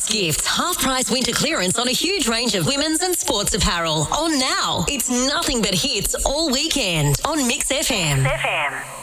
Nice Gifts, half-price winter clearance on a huge range of women's and sports apparel. On now. It's nothing but hits all weekend on Mix FM.